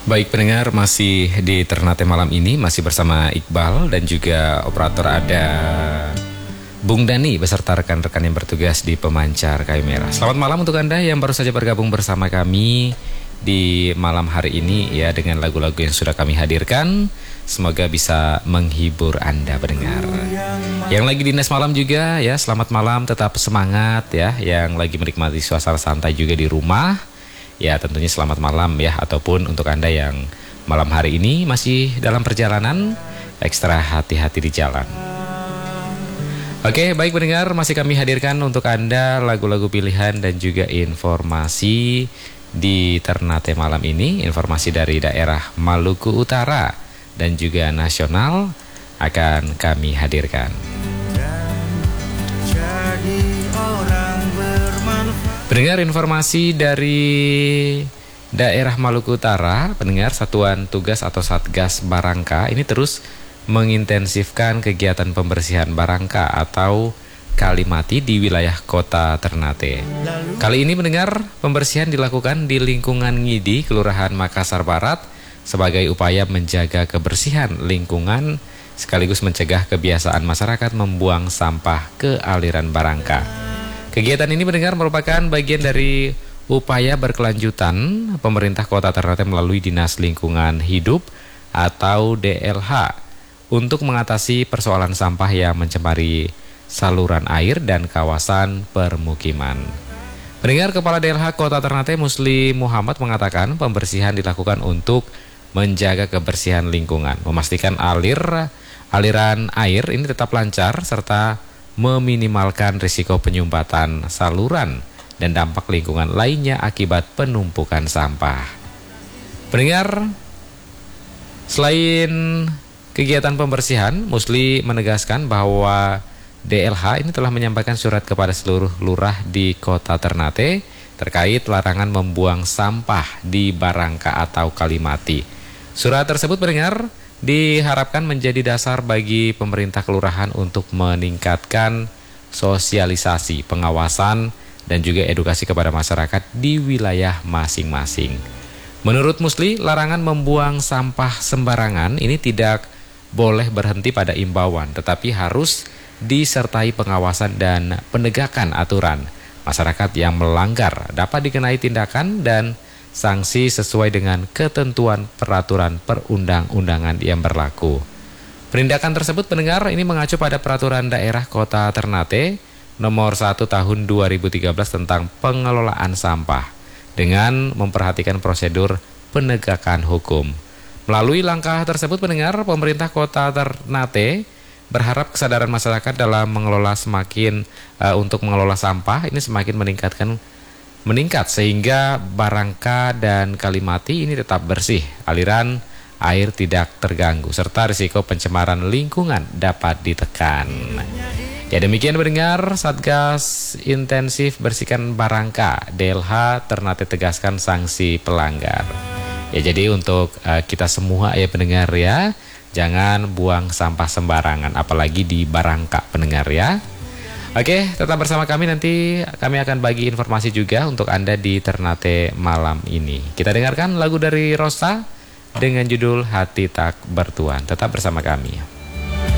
Baik pendengar, masih di Ternate malam ini masih bersama Iqbal dan juga operator ada Bung Dani beserta rekan-rekan yang bertugas di Pemancar Kayu Merah. Selamat malam untuk Anda yang baru saja bergabung bersama kami di malam hari ini ya, dengan lagu-lagu yang sudah kami hadirkan. Semoga bisa menghibur Anda pendengar. Yang lagi dinas malam juga ya, selamat malam, tetap semangat ya. Yang lagi menikmati suasana santai juga di rumah, ya tentunya selamat malam ya. Ataupun untuk Anda yang malam hari ini masih dalam perjalanan, ekstra hati-hati di jalan. Oke, baik pendengar, masih kami hadirkan untuk Anda lagu-lagu pilihan dan juga informasi di Ternate malam ini. Informasi dari daerah Maluku Utara dan juga nasional akan kami hadirkan. Pendengar, informasi dari daerah Maluku Utara, pendengar, Satuan Tugas atau Satgas Barangka ini terus mengintensifkan kegiatan pembersihan barangka atau kalimati di wilayah kota Ternate. Kali ini pendengar, pembersihan dilakukan di lingkungan Ngidi, Kelurahan Makassar Barat, sebagai upaya menjaga kebersihan lingkungan sekaligus mencegah kebiasaan masyarakat membuang sampah ke aliran barangka. Kegiatan ini pendengar merupakan bagian dari upaya berkelanjutan pemerintah kota Ternate melalui Dinas Lingkungan Hidup atau DLH untuk mengatasi persoalan sampah yang mencemari saluran air dan kawasan permukiman. Pendengar, Kepala DLH Kota Ternate Musli Muhammad mengatakan pembersihan dilakukan untuk menjaga kebersihan lingkungan, memastikan aliran air ini tetap lancar, serta meminimalkan risiko penyumbatan saluran dan dampak lingkungan lainnya akibat penumpukan sampah. Pendengar, selain kegiatan pembersihan, Musli menegaskan bahwa DLH ini telah menyampaikan surat kepada seluruh lurah di kota Ternate terkait larangan membuang sampah di barangka atau kalimati. Surat tersebut pendengar diharapkan menjadi dasar bagi pemerintah kelurahan untuk meningkatkan sosialisasi, pengawasan, dan juga edukasi kepada masyarakat di wilayah masing-masing. Menurut Musli, larangan membuang sampah sembarangan ini tidak boleh berhenti pada imbauan, tetapi harus disertai pengawasan dan penegakan aturan. Masyarakat yang melanggar dapat dikenai tindakan dan sanksi sesuai dengan ketentuan peraturan perundang-undangan yang berlaku. Penindakan tersebut pendengar ini mengacu pada peraturan daerah Kota Ternate nomor 1 tahun 2013 tentang pengelolaan sampah dengan memperhatikan prosedur penegakan hukum. Melalui langkah tersebut pendengar, pemerintah Kota Ternate berharap kesadaran masyarakat dalam mengelola untuk mengelola sampah ini semakin meningkat sehingga barangka dan kalimati ini tetap bersih, aliran air tidak terganggu, serta risiko pencemaran lingkungan dapat ditekan. Ya, demikian pendengar, Satgas intensif bersihkan barangka, DLH Ternate tegaskan sanksi pelanggar. Ya, jadi untuk kita semua ya pendengar ya, jangan buang sampah sembarangan, apalagi di barangka pendengar ya. Oke, tetap bersama kami, nanti kami akan bagi informasi juga untuk Anda di Ternate malam ini. Kita dengarkan lagu dari Rosa dengan judul Hati Tak Bertuan. Tetap bersama kami.